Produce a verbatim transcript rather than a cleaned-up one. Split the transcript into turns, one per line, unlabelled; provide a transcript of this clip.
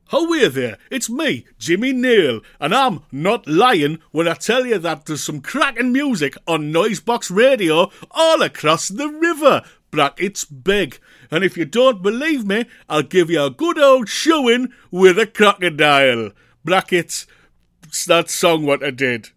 How are there? It's me, Jimmy Neal, and I'm not lying when I tell you that there's some cracking music on Noisebox Radio all across the river. Brackets big. And if you don't believe me, I'll give you a good old showing with a crocodile. Brackets, it's that song what I did.